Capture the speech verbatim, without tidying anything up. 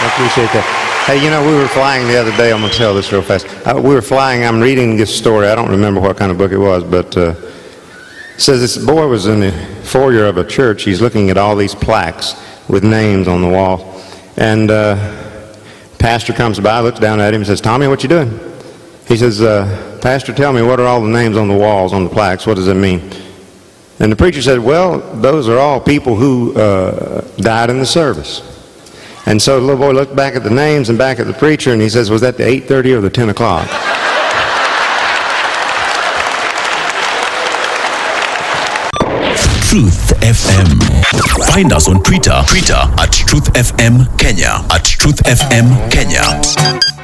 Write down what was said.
I appreciate that. Hey, you know, we were flying the other day. I'm going to tell this real fast. Uh, we were flying. I'm reading this story. I don't remember what kind of book it was, but uh, it says this boy was in the foyer of a church. He's looking at all these plaques with names on the wall. And uh, pastor comes by, looks down at him and says, Tommy, what you doing? He says, uh, Pastor, tell me, what are all the names on the walls, on the plaques? What does that mean? And the preacher said, well, those are all people who uh, died in the service. And so the little boy looked back at the names and back at the preacher, and he says, was that the eight thirty or the ten o'clock? Truth F M. Find us on Twitter, Twitter at Truth F M Kenya, at Truth F M Kenya.